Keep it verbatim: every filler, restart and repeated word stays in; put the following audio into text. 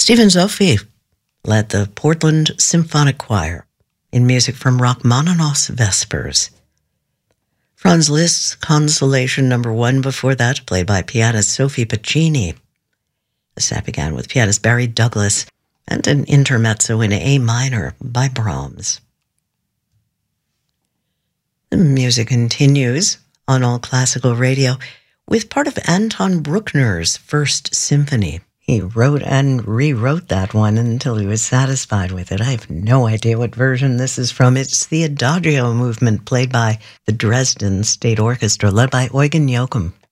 Stephen Zopfi led the Portland Symphonic Choir in music from Rachmaninoff's Vespers. Franz Liszt's Consolation Number One before that, played by pianist Sophie Piccini. The set began with pianist Barry Douglas and an intermezzo in A minor by Brahms. The music continues on All Classical Radio with part of Anton Bruckner's First Symphony. He wrote and rewrote that one until he was satisfied with it. I have no idea what version this is from. It's the Adagio movement played by the Dresden State Orchestra, led by Eugen Joachim.